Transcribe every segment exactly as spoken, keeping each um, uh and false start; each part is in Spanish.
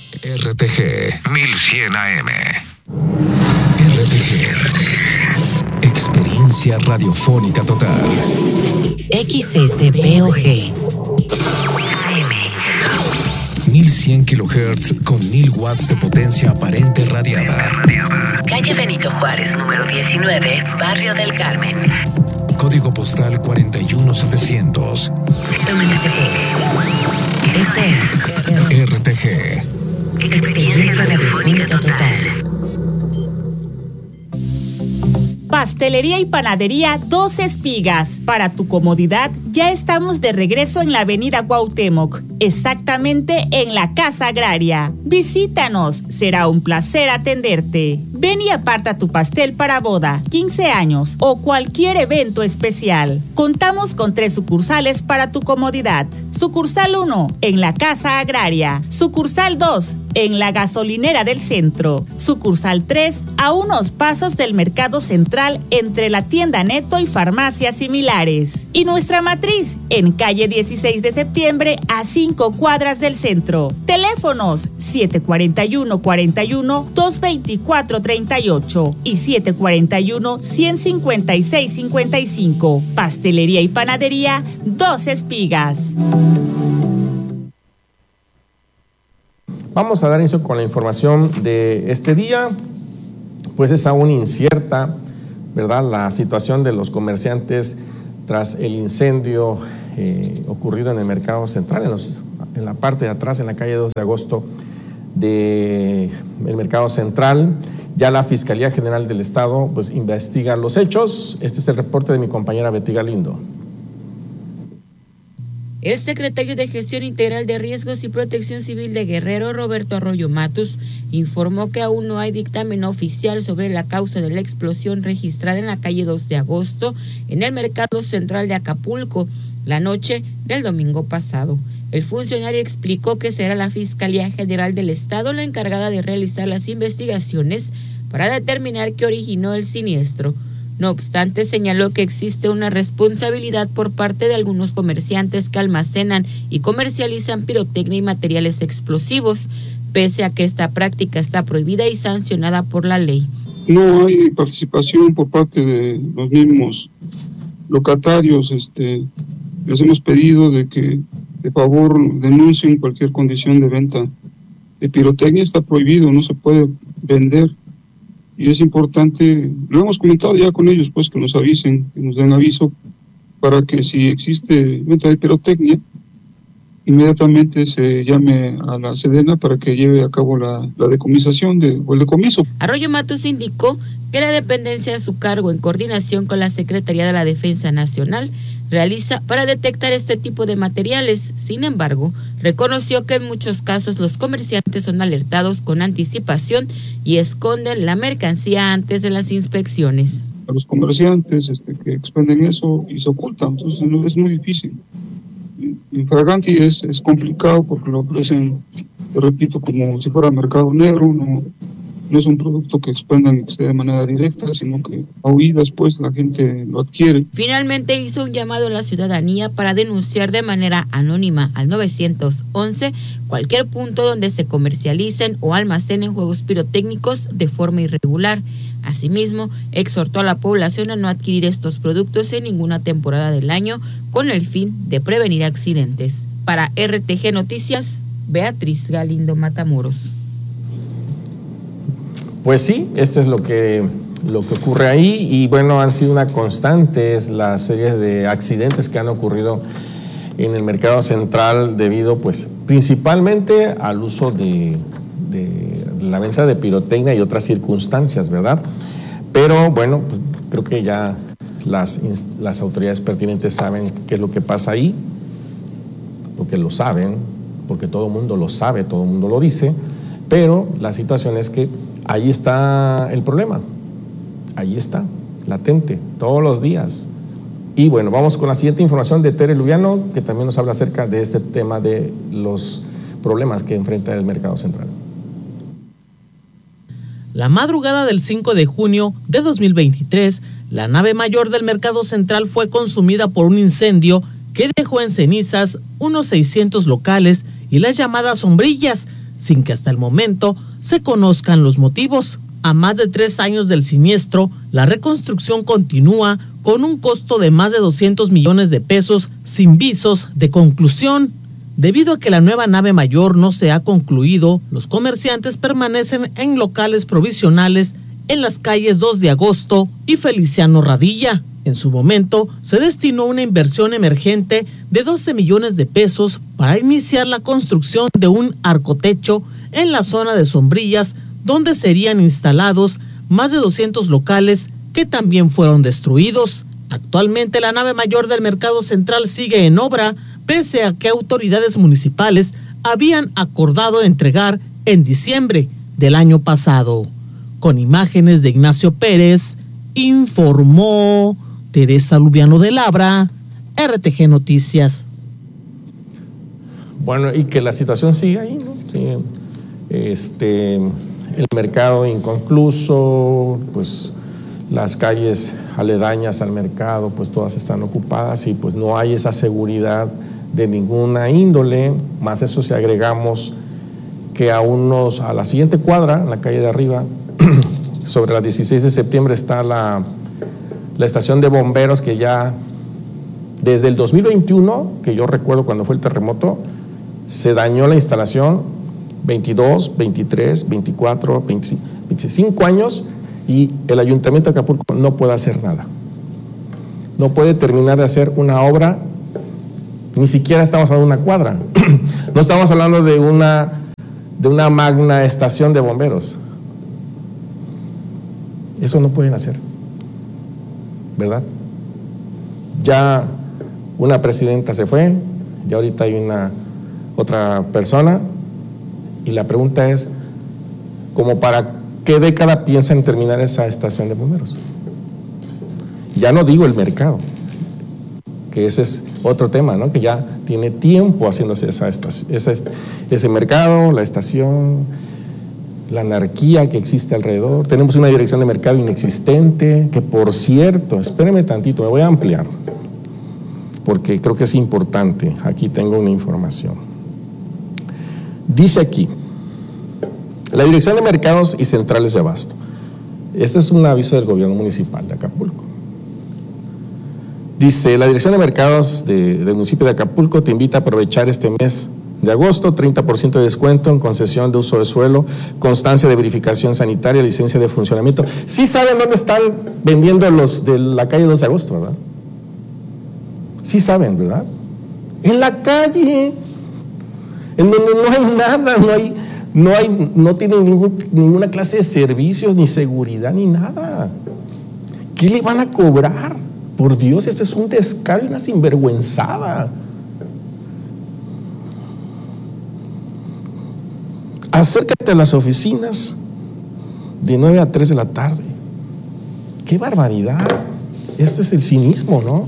R T G mil cien A M. R T G. Experiencia radiofónica total. X S P O G. mil cien kilohertz con mil watts de potencia aparente radiada. Calle Benito Juárez, número diecinueve, Barrio del Carmen. Código postal cuarenta y uno setecientos. Tonaltepec. Este es R T G. Experiencia radiofónica total. Pastelería y panadería Dos Espigas. Para tu comodidad, ya estamos de regreso en la avenida Cuauhtémoc, exactamente en la Casa Agraria. Visítanos, será un placer atenderte. Ven y aparta tu pastel para boda, quince años o cualquier evento especial. Contamos con tres sucursales para tu comodidad. Sucursal uno, en la Casa Agraria. Sucursal dos, en la gasolinera del centro. Sucursal tres, a unos pasos del mercado central entre la tienda Neto y farmacias similares. Y nuestra matriz, en calle dieciséis de septiembre, a cinco cuadras del centro. Teléfonos siete cuarenta y uno cuarenta y uno, doscientos veinticuatro treinta y ocho y siete cuarenta y uno, ciento cincuenta y seis cincuenta y cinco. Pastelería y panadería Dos Espigas. Vamos a dar inicio con la información de este día. Pues es aún incierta, ¿verdad?, la situación de los comerciantes tras el incendio eh, ocurrido en el Mercado Central, en, los, en la parte de atrás, en la calle dos de agosto del Mercado Central. Ya la Fiscalía General del Estado pues investiga los hechos. Este es el reporte de mi compañera Betty Galindo. El secretario de Gestión Integral de Riesgos y Protección Civil de Guerrero, Roberto Arroyo Matus, informó que aún no hay dictamen oficial sobre la causa de la explosión registrada en la calle dos de agosto en el Mercado Central de Acapulco la noche del domingo pasado. El funcionario explicó que será la Fiscalía General del Estado la encargada de realizar las investigaciones para determinar qué originó el siniestro. No obstante, señaló que existe una responsabilidad por parte de algunos comerciantes que almacenan y comercializan pirotecnia y materiales explosivos, pese a que esta práctica está prohibida y sancionada por la ley. No hay participación por parte de los mismos locatarios. Este, les hemos pedido de que de favor denuncien cualquier condición de venta de pirotecnia. Está prohibido, no se puede vender. Y es importante, lo hemos comentado ya con ellos, pues que nos avisen, que nos den aviso para que si existe venta de pirotecnia, inmediatamente se llame a la Sedena para que lleve a cabo la, la decomisación de, o el decomiso. Arroyo Matus indicó que la dependencia de su cargo en coordinación con la Secretaría de la Defensa Nacional realiza para detectar este tipo de materiales. Sin embargo, reconoció que en muchos casos los comerciantes son alertados con anticipación y esconden la mercancía antes de las inspecciones. A los comerciantes este, que expenden eso y se ocultan, entonces no, es muy difícil. Infraganti es, es complicado porque lo ofrecen, te repito, como si fuera mercado negro. No, no es un producto que expendan y que esté de manera directa, sino que a oídas pues la gente lo adquiere. Finalmente hizo un llamado a la ciudadanía para denunciar de manera anónima al nueve once cualquier punto donde se comercialicen o almacenen juegos pirotécnicos de forma irregular. Asimismo, exhortó a la población a no adquirir estos productos en ninguna temporada del año con el fin de prevenir accidentes. Para R T G Noticias, Beatriz Galindo Matamoros. Pues sí, esto es lo que, lo que ocurre ahí y bueno, han sido una constante es la serie de accidentes que han ocurrido en el Mercado Central debido pues principalmente al uso de, de la venta de pirotecnia y otras circunstancias, ¿verdad? Pero bueno, pues, creo que ya las, las autoridades pertinentes saben qué es lo que pasa ahí, porque lo saben, porque todo el mundo lo sabe, todo el mundo lo dice, pero la situación es que ahí está el problema, ahí está, latente, todos los días. Y bueno, vamos con la siguiente información de Tere Lubiano, que también nos habla acerca de este tema de los problemas que enfrenta el Mercado Central. La madrugada del cinco de junio de dos mil veintitrés, la nave mayor del Mercado Central fue consumida por un incendio que dejó en cenizas unos seiscientos locales y las llamadas sombrillas, sin que hasta el momento se conozcan los motivos. A más de tres años del siniestro, la reconstrucción continúa con un costo de más de doscientos millones de pesos sin visos de conclusión. Debido a que la nueva nave mayor no se ha concluido, los comerciantes permanecen en locales provisionales en las calles dos de agosto y Feliciano Radilla. En su momento, se destinó una inversión emergente de doce millones de pesos para iniciar la construcción de un arcotecho en la zona de Sombrillas, donde serían instalados más de doscientos locales que también fueron destruidos. Actualmente la nave mayor del Mercado Central sigue en obra, pese a que autoridades municipales habían acordado entregar en diciembre del año pasado. Con imágenes de Ignacio Pérez, informó Teresa Lubiano de Labra, R T G Noticias. Bueno, y que la situación sigue ahí, ¿no? Sí, este, el mercado inconcluso, pues las calles aledañas al mercado, pues todas están ocupadas y pues no hay esa seguridad de ninguna índole, más eso si agregamos que a unos, a la siguiente cuadra, en la calle de arriba, sobre la dieciséis de septiembre está la, la estación de bomberos que ya desde el dos mil veintiuno, que yo recuerdo cuando fue el terremoto, se dañó la instalación, veintidós, veintitrés, veinticuatro, veinticinco, veinticinco años, y el Ayuntamiento de Acapulco no puede hacer nada. No puede terminar de hacer una obra, ni siquiera estamos hablando de una cuadra, no estamos hablando de una, de una magna estación de bomberos. Eso no pueden hacer, ¿verdad? Ya una presidenta se fue, ya ahorita hay una otra persona, y la pregunta es, ¿cómo para qué década piensan terminar esa estación de bomberos? Ya no digo el mercado, que ese es otro tema, ¿no? Que ya tiene tiempo haciéndose esa estación, esa, ese mercado, la estación, la anarquía que existe alrededor. Tenemos una dirección de mercado inexistente, que por cierto, espérenme tantito, me voy a ampliar, porque creo que es importante. Aquí tengo una información. Dice aquí, la Dirección de Mercados y Centrales de Abasto. Esto es un aviso del gobierno municipal de Acapulco. Dice, la Dirección de Mercados de, del municipio de Acapulco te invita a aprovechar este mes de agosto, treinta por ciento de descuento en concesión de uso de suelo, constancia de verificación sanitaria, licencia de funcionamiento. Sí saben dónde están vendiendo los de la calle dos de agosto, ¿verdad? Sí saben, ¿verdad? En la calle, en donde no hay nada, no hay, no hay, no tienen ningún, ninguna clase de servicios, ni seguridad, ni nada. ¿Qué le van a cobrar? Por Dios, esto es un descaro y una sinvergüenzada. Acércate a las oficinas de nueve a tres de la tarde. ¡Qué barbaridad! Este es el cinismo, ¿no?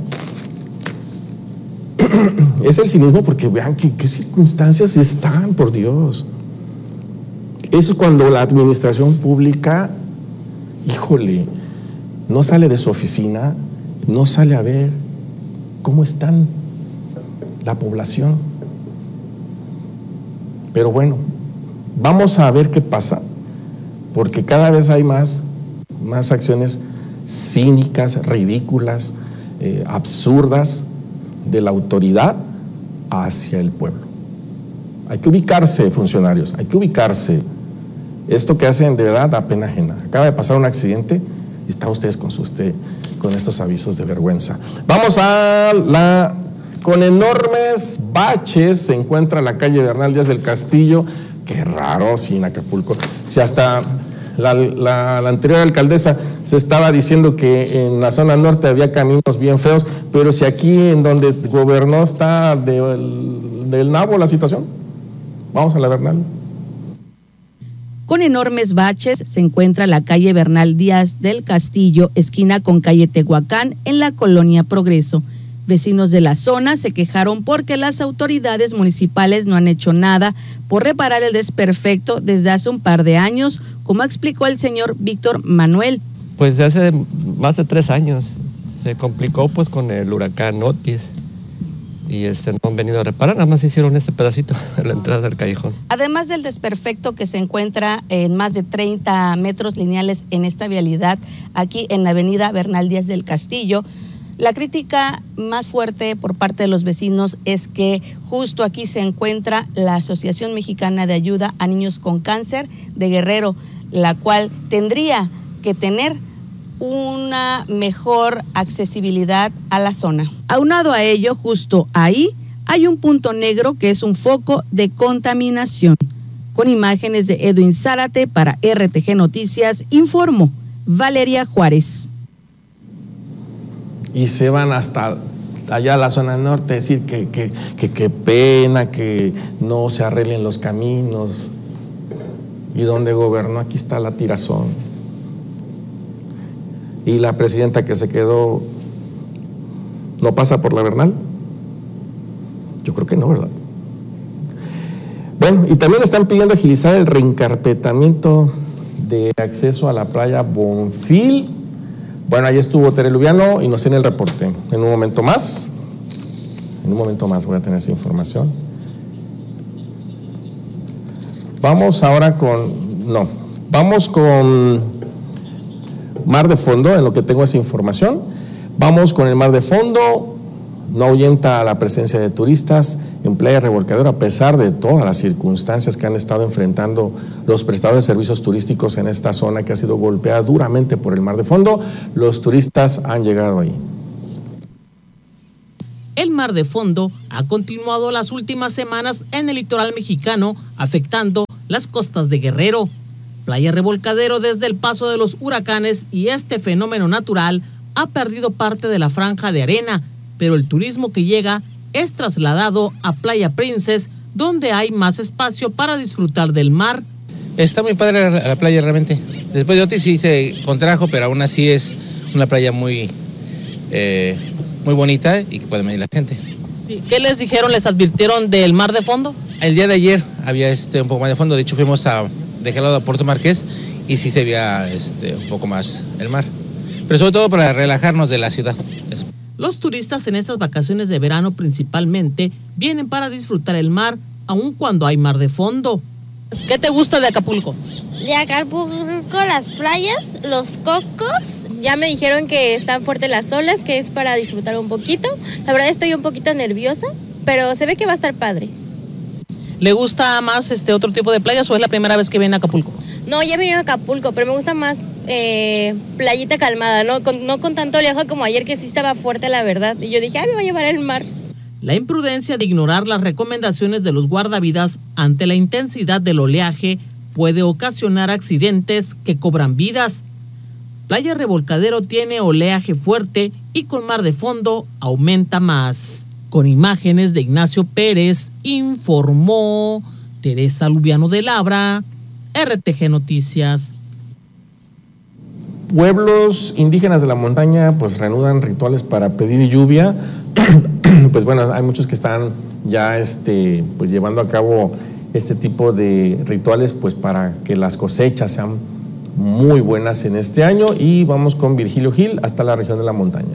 Es el cinismo porque vean qué, qué circunstancias están, por Dios. Eso es cuando la administración pública, híjole, no sale de su oficina, no sale a ver cómo están la población. Pero bueno, vamos a ver qué pasa, porque cada vez hay más, más acciones cínicas, ridículas, eh, absurdas de la autoridad hacia el pueblo. Hay que ubicarse, funcionarios, hay que ubicarse. Esto que hacen de verdad da pena ajena. Acaba de pasar un accidente y están ustedes con, su, usted, con estos avisos de vergüenza. Vamos a la... Con enormes baches se encuentra la calle Bernal Díaz del Castillo. Qué raro, sí, en Acapulco. Si hasta la, la, la anterior alcaldesa se estaba diciendo que en la zona norte había caminos bien feos, pero si aquí en donde gobernó está del, del nabo la situación. Vamos a la Bernal. Con enormes baches se encuentra la calle Bernal Díaz del Castillo, esquina con calle Tehuacán, en la colonia Progreso. Vecinos de la zona se quejaron porque las autoridades municipales no han hecho nada por reparar el desperfecto desde hace un par de años, como explicó el señor Víctor Manuel. Pues hace más de tres años se complicó pues con el huracán Otis y este, no han venido a reparar, nada más hicieron este pedacito en la entrada del callejón. Además del desperfecto que se encuentra en más de treinta metros lineales en esta vialidad, aquí en la avenida Bernal Díaz del Castillo, la crítica más fuerte por parte de los vecinos es que justo aquí se encuentra la Asociación Mexicana de Ayuda a Niños con Cáncer de Guerrero, la cual tendría que tener una mejor accesibilidad a la zona. Aunado a ello, justo ahí hay un punto negro que es un foco de contaminación. Con imágenes de Edwin Zárate para R T G Noticias, informó Valeria Juárez. Y se van hasta allá a la zona norte a decir que qué que, que pena que no se arreglen los caminos. Y donde gobernó, aquí está la tirazón. Y la presidenta que se quedó, ¿no pasa por la Bernal? Yo creo que no, ¿verdad? Bueno, y también están pidiendo agilizar el reencarpetamiento de acceso a la playa Bonfil. Bueno, ahí estuvo Tere Lubiano y nos tiene el reporte. En un momento más, en un momento más voy a tener esa información. Vamos ahora con, no, vamos con Mar de Fondo, en lo que tengo esa información. Vamos con el Mar de Fondo. No ahuyenta la presencia de turistas en Playa Revolcadero, a pesar de todas las circunstancias que han estado enfrentando los prestadores de servicios turísticos en esta zona que ha sido golpeada duramente por el Mar de Fondo. Los turistas han llegado ahí. El Mar de Fondo ha continuado las últimas semanas en el litoral mexicano, afectando las costas de Guerrero. Playa Revolcadero, desde el paso de los huracanes y este fenómeno natural, ha perdido parte de la franja de arena, pero el turismo que llega es trasladado a Playa Princess, donde hay más espacio para disfrutar del mar. Está muy padre la, la playa realmente. Después de Otis sí se contrajo, pero aún así es una playa muy, eh, muy bonita y que puede venir la gente. Sí. ¿Qué les dijeron, les advirtieron del Mar de Fondo? El día de ayer había este un poco más de fondo, de hecho fuimos a de aquel lado a Puerto Marqués y sí se veía este un poco más el mar. Pero sobre todo para relajarnos de la ciudad. Eso. Los turistas en estas vacaciones de verano principalmente vienen para disfrutar el mar, aun cuando hay mar de fondo. ¿Qué te gusta de Acapulco? De Acapulco, las playas, los cocos. Ya me dijeron que están fuertes las olas, que es para disfrutar un poquito. La verdad estoy un poquito nerviosa, pero se ve que va a estar padre. ¿Le gusta más este otro tipo de playas o es la primera vez que viene a Acapulco? No, ya he venido a Acapulco, pero me gusta más eh, playita calmada, ¿no? Con, no con tanto oleaje como ayer, que sí estaba fuerte, la verdad. Y yo dije, ah, me va a llevar el mar. La imprudencia de ignorar las recomendaciones de los guardavidas ante la intensidad del oleaje puede ocasionar accidentes que cobran vidas. Playa Revolcadero tiene oleaje fuerte y con mar de fondo aumenta más. Con imágenes de Ignacio Pérez, informó Teresa Lubiano de Labra, R T G Noticias. Pueblos indígenas de la montaña pues reanudan rituales para pedir lluvia. Pues bueno, hay muchos que están ya este, pues llevando a cabo este tipo de rituales pues para que las cosechas sean muy buenas en este año. Y vamos con Virgilio Gil hasta la región de la montaña.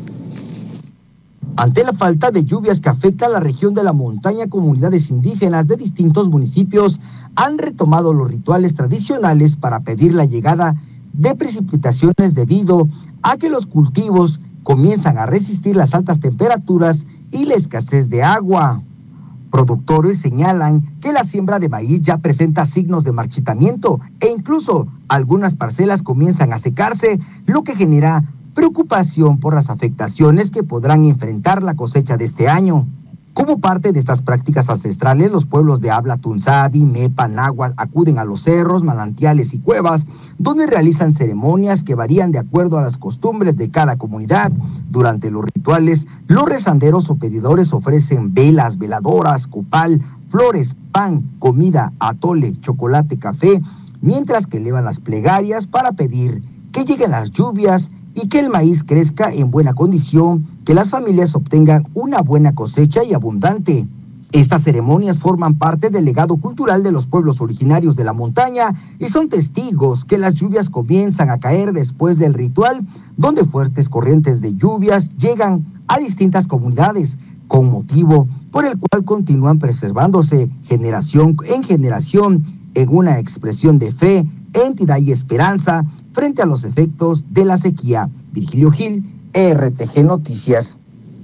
Ante la falta de lluvias que afecta a la región de la montaña, comunidades indígenas de distintos municipios han retomado los rituales tradicionales para pedir la llegada de precipitaciones debido a que los cultivos comienzan a resistir las altas temperaturas y la escasez de agua. Productores señalan que la siembra de maíz ya presenta signos de marchitamiento e incluso algunas parcelas comienzan a secarse, lo que genera preocupación por las afectaciones que podrán enfrentar la cosecha de este año. Como parte de estas prácticas ancestrales, los pueblos de habla tunzabi, mepa, náhuatl acuden a los cerros, manantiales y cuevas, donde realizan ceremonias que varían de acuerdo a las costumbres de cada comunidad. Durante los rituales, los rezanderos o pedidores ofrecen velas, veladoras, copal, flores, pan, comida, atole, chocolate, café, mientras que elevan las plegarias para pedir que lleguen las lluvias y que el maíz crezca en buena condición, que las familias obtengan una buena cosecha y abundante. Estas ceremonias forman parte del legado cultural de los pueblos originarios de la montaña y son testigos que las lluvias comienzan a caer después del ritual, donde fuertes corrientes de lluvias llegan a distintas comunidades, con motivo por el cual continúan preservándose generación en generación en una expresión de fe, entidad y esperanza frente a los efectos de la sequía. Virgilio Gil, R T G Noticias.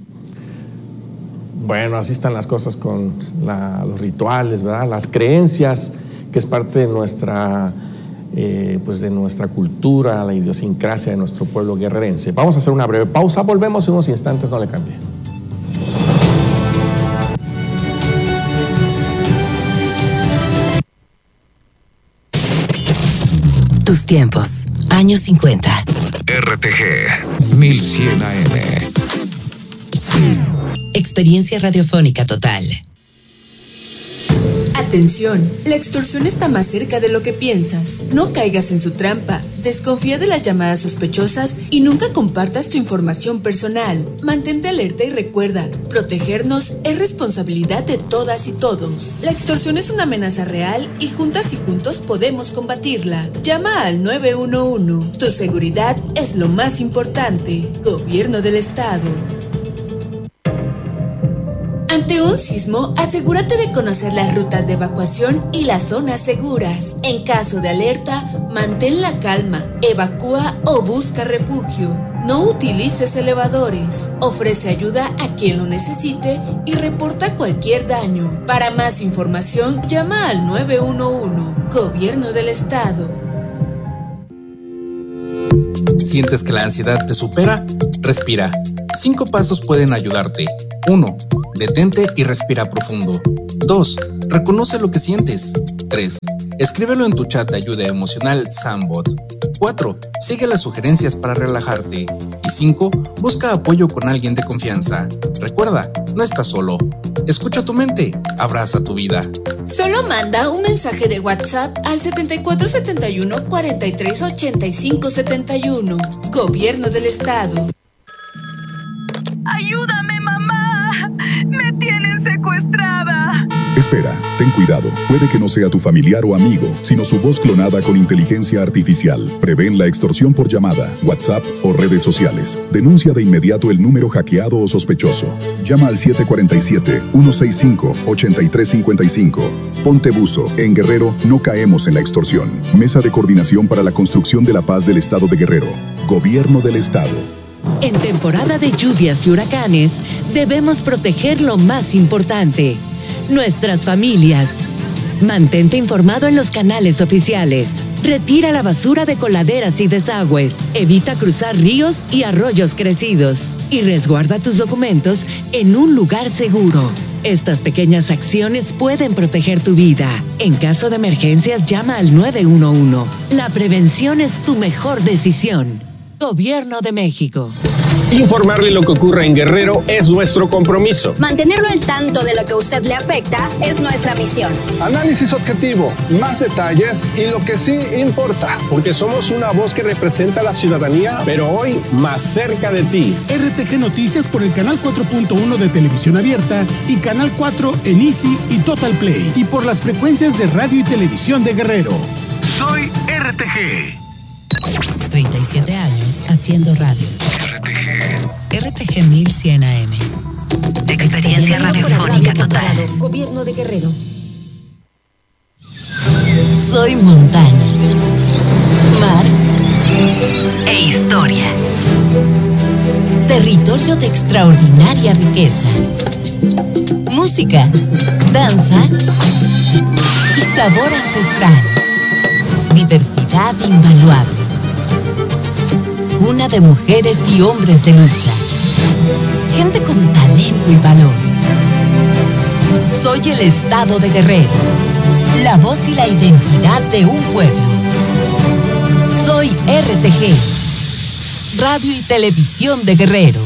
Bueno, así están las cosas con la, los rituales, ¿verdad? Las creencias, que es parte de nuestra, eh, pues de nuestra cultura, la idiosincrasia de nuestro pueblo guerrerense. Vamos a hacer una breve pausa, volvemos en unos instantes, no le cambie. Tus tiempos, años cincuenta. R T G mil cien A M. Experiencia radiofónica total. Atención, la extorsión está más cerca de lo que piensas. No caigas en su trampa. Desconfía de las llamadas sospechosas y nunca compartas tu información personal. Mantente alerta y recuerda, protegernos es responsabilidad de todas y todos. La extorsión es una amenaza real y juntas y juntos podemos combatirla. Llama al nueve uno uno. Tu seguridad es lo más importante. Gobierno del Estado. Ante un sismo, asegúrate de conocer las rutas de evacuación y las zonas seguras. En caso de alerta, mantén la calma, evacúa o busca refugio. No utilices elevadores. Ofrece ayuda a quien lo necesite y reporta cualquier daño. Para más información, llama al nueve uno uno. Gobierno del Estado. ¿Sientes que la ansiedad te supera? Respira. Cinco pasos pueden ayudarte. uno. Detente y respira profundo. dos. Reconoce lo que sientes. tres. Escríbelo en tu chat de ayuda emocional Sambot. cuatro. Sigue las sugerencias para relajarte. Y cinco. Busca apoyo con alguien de confianza. Recuerda, no estás solo. Escucha tu mente, abraza tu vida. Solo manda un mensaje de WhatsApp al setenta y cuatro setenta y uno cuarenta y tres ochenta y cinco setenta y uno. Gobierno del Estado. ¡Ayúdame, mamá! ¡Me tienen secuestrada! Espera, ten cuidado. Puede que no sea tu familiar o amigo, sino su voz clonada con inteligencia artificial. Prevén la extorsión por llamada, WhatsApp o redes sociales. Denuncia de inmediato el número hackeado o sospechoso. Llama al siete cuatro siete, uno seis cinco, ocho tres cinco cinco. Ponte buzo. En Guerrero no caemos en la extorsión. Mesa de Coordinación para la Construcción de la Paz del Estado de Guerrero. Gobierno del Estado. En temporada de lluvias y huracanes, debemos proteger lo más importante, nuestras familias. Mantente informado en los canales oficiales. Retira la basura de coladeras y desagües. Evita cruzar ríos y arroyos crecidos. Y resguarda tus documentos en un lugar seguro. Estas pequeñas acciones pueden proteger tu vida. En caso de emergencias, llama al nueve uno uno. La prevención es tu mejor decisión. Gobierno de México. Informarle lo que ocurre en Guerrero es nuestro compromiso. Mantenerlo al tanto de lo que a usted le afecta es nuestra misión. Análisis objetivo, más detalles y lo que sí importa. Porque somos una voz que representa a la ciudadanía, pero hoy más cerca de ti. R T G Noticias por el canal cuatro punto uno de Televisión Abierta y canal cuatro en Easy y Total Play. Y por las frecuencias de radio y televisión de Guerrero. Soy R T G. treinta y siete años haciendo radio. R T G. R T G mil cien A M. Experiencia radiofónica total. Gobierno de Guerrero. Soy montaña, mar e historia. Territorio de extraordinaria riqueza. Música, danza y sabor ancestral. Diversidad invaluable. Cuna de mujeres y hombres de lucha. Gente con talento y valor. Soy el Estado de Guerrero. La voz y la identidad de un pueblo. Soy R T G. Radio y Televisión de Guerrero.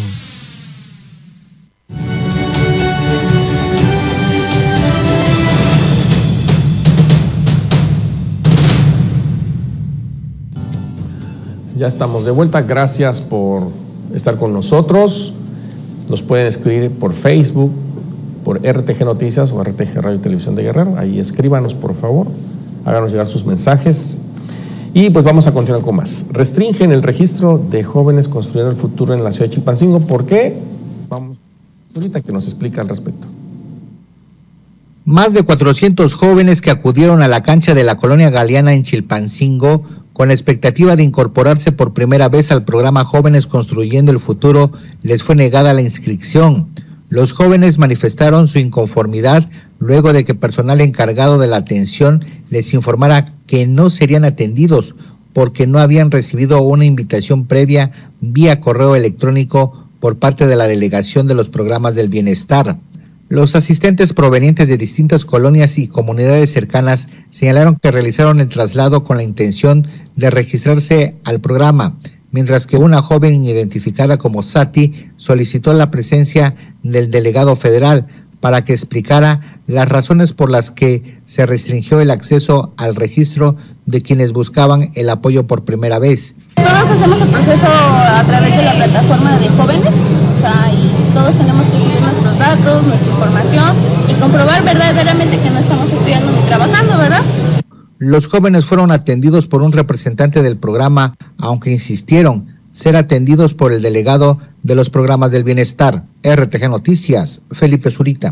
Ya estamos de vuelta, gracias por estar con nosotros. Nos pueden escribir por Facebook, por R T G Noticias o R T G Radio y Televisión de Guerrero. Ahí escríbanos, por favor, háganos llegar sus mensajes. Y pues vamos a continuar con más. Restringen el registro de jóvenes construyendo el futuro en la ciudad de Chilpancingo. ¿Por qué? Vamos ahorita que nos explica al respecto. Más de cuatrocientos jóvenes que acudieron a la cancha de la Colonia Galeana en Chilpancingo con la expectativa de incorporarse por primera vez al programa Jóvenes Construyendo el Futuro, les fue negada la inscripción. Los jóvenes manifestaron su inconformidad luego de que personal encargado de la atención les informara que no serían atendidos porque no habían recibido una invitación previa vía correo electrónico por parte de la Delegación de los Programas del Bienestar. Los asistentes provenientes de distintas colonias y comunidades cercanas señalaron que realizaron el traslado con la intención de registrarse al programa, mientras que una joven identificada como Sati solicitó la presencia del delegado federal para que explicara las razones por las que se restringió el acceso al registro de quienes buscaban el apoyo por primera vez. Todos hacemos el proceso a través de la plataforma de jóvenes, o sea, y todos tenemos que subir nuestros datos, nuestra información y comprobar verdaderamente que no estamos estudiando ni trabajando, ¿verdad? Los jóvenes fueron atendidos por un representante del programa, aunque insistieron ser atendidos por el delegado de los programas del bienestar. R T G Noticias, Felipe Zurita.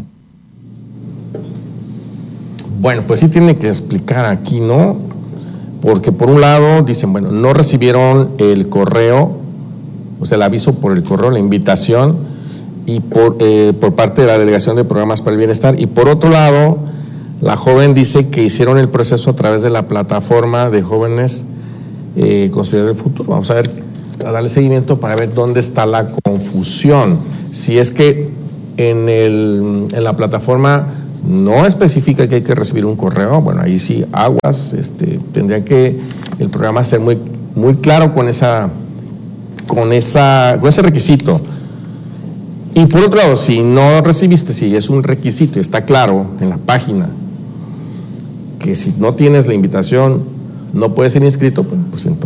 Bueno, pues sí tiene que explicar aquí, ¿no? Porque por un lado dicen, bueno, no recibieron el correo, o sea, el aviso por el correo, la invitación, y por, eh, por parte de la Delegación de Programas para el Bienestar, y por otro lado, la joven dice que hicieron el proceso a través de la plataforma de jóvenes eh, Construir el Futuro. Vamos a ver, a darle seguimiento para ver dónde está la confusión. Si es que en, el, en la plataforma no especifica que hay que recibir un correo, bueno, ahí sí, aguas, este, tendría que el programa ser muy, muy claro con, esa, con, esa, con ese requisito. Y por otro lado, si no recibiste, si es un requisito y está claro en la página que si no tienes la invitación no puedes ser inscrito, pues entonces